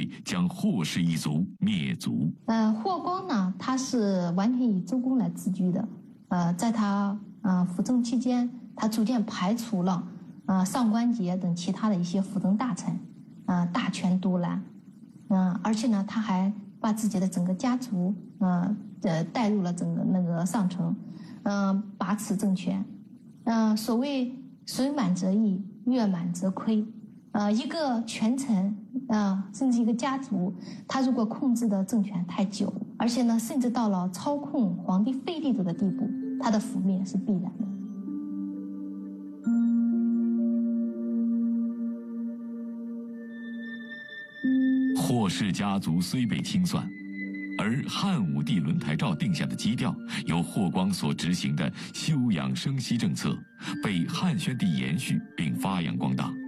计将霍氏一族灭族。 霍光呢，他是完全以周公来自居的。在他辅政期间，他逐渐排除了上官桀等其他的一些辅政大臣，大权独揽。而且呢，他还把自己的整个家族带入了整个那个上层，把持政权。所谓水满则溢，月满则亏。一个权臣甚至一个家族，他如果控制的政权太久，而且呢，甚至到了操控皇帝废帝的地步，他的覆灭是必然的。 霍氏家族虽被清算，而汉武帝轮台诏定下的基调，由霍光所执行的休养生息政策，被汉宣帝延续并发扬光大。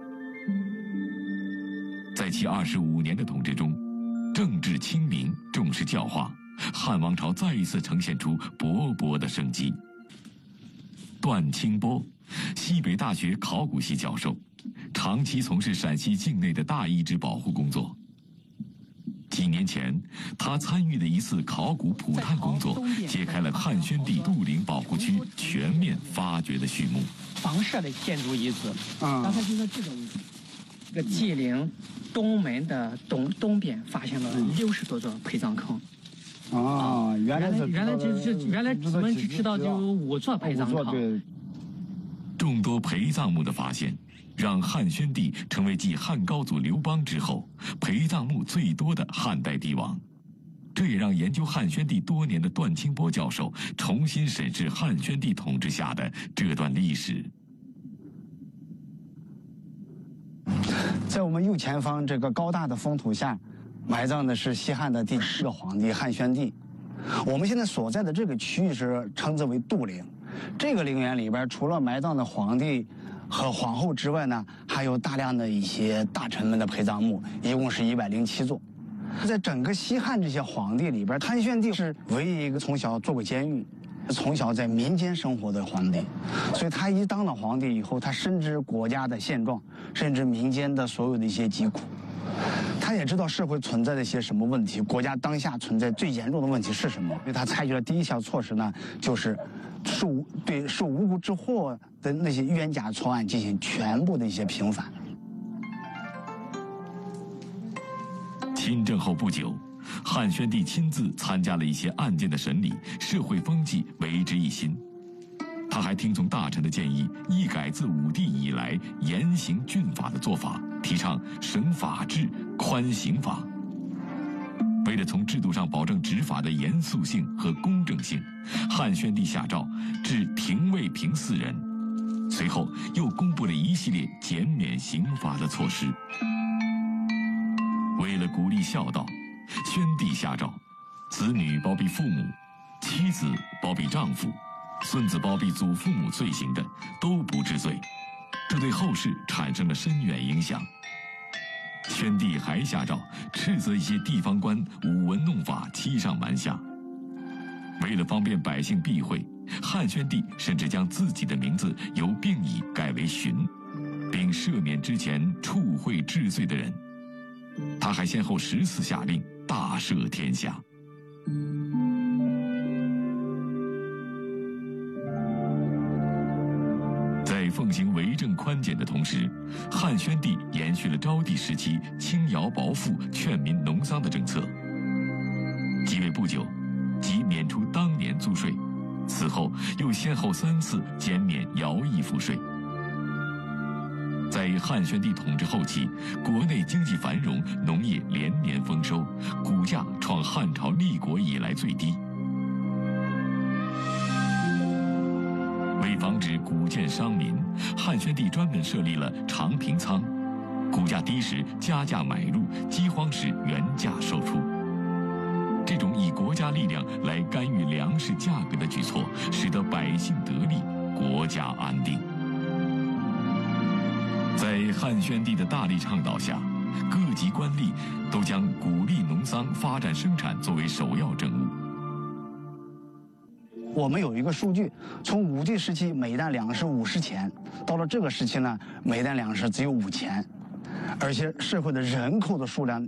在其25年的统治中，政治清明，重视教化，汉王朝再一次呈现出勃勃的生机。段清波，西北大学考古系教授，长期从事陕西境内的大遗址保护工作。几年前，他参与的一次考古普探工作，揭开了汉宣帝杜陵保护区全面发掘的序幕。 房舍的建筑遗址，刚才就在这个位置，这个祭陵东门的东边发现了60多座陪葬坑。 原来我们只知道就有5座陪葬坑。 众多陪葬墓的发现，让汉宣帝成为继汉高祖刘邦之后陪葬墓最多的汉代帝王。这也让研究汉宣帝多年的段清波教授重新审视汉宣帝统治下的这段历史。 在我们右前方这个高大的封土下，埋葬的是西汉的第10个皇帝汉宣帝。我们现在所在的这个区域是称之为杜陵。这个陵园里边，除了埋葬的皇帝和皇后之外呢，还有大量的一些大臣们的陪葬墓，一共是107座。在整个西汉这些皇帝里边，汉宣帝是唯一一个从小做过监狱，从小在民间生活的皇帝。所以他一当了皇帝以后，他深知国家的现状，甚至民间的所有的一些疾苦。他也知道社会存在的一些什么问题，国家当下存在最严重的问题是什么。所以他采取的第一项措施呢，就是对受无辜之祸的那些冤假错案进行全部的一些平反。 亲政后不久，汉宣帝亲自参加了一些案件的审理，社会风气为之一新。他还听从大臣的建议，一改自武帝以来严刑峻法的做法，提倡省法治、宽刑法。为了从制度上保证执法的严肃性和公正性，汉宣帝下诏治廷尉平4人，随后又公布了一系列减免刑罚的措施。为了鼓励孝道，宣帝下诏，子女包庇父母，妻子包庇丈夫，孙子包庇祖父母罪行的都不治罪，这对后世产生了深远影响。宣帝还下诏斥责一些地方官舞文弄法、欺上瞒下。为了方便百姓避讳，汉宣帝甚至将自己的名字由病已改为荀，并赦免之前触秽治罪的人。他还先后10次下令大赦天下。在奉行为政宽简的同时，汉宣帝延续了昭帝时期轻徭薄赋、劝民农桑的政策。即位不久，即免除当年租税，此后又先后3次减免徭役赋税。在汉宣帝统治后期，国内经济繁荣，农业连年丰收，谷价创汉朝立国以来最低。为防止谷贱伤民，汉宣帝专门设立了长平仓，谷价低时加价买入，饥荒时原价售出。这种以国家力量来干预粮食价格的举措，使得百姓得利，国家安定。在汉宣帝的大力倡导下，各级官吏都将鼓励农桑、发展生产作为首要政务。 我们有一个数据，从武帝时期每担粮食50钱，到了这个时期呢，每担粮食只有5钱，而且社会的人口的数量